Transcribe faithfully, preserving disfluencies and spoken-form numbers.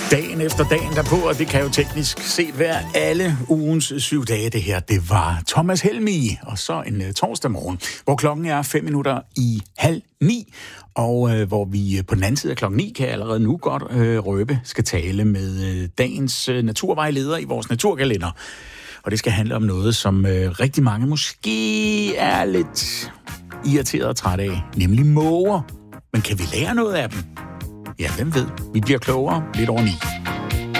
Dagen efter dagen derpå, og det kan jo teknisk set være alle ugens syv dage, det her. Det var Thomas Helmig, og så en uh, torsdag morgen, hvor klokken er fem minutter i halv ni, og uh, hvor vi uh, på den anden side af klokken ni, kan jeg allerede nu godt uh, røbe, skal tale med uh, dagens uh, naturvejleder i vores naturkalender. Og det skal handle om noget, som uh, rigtig mange måske er lidt irriteret og træt af, nemlig måger. Men kan vi lære noget af dem? Ja, hvem ved? Vi bliver klogere lidt over ni.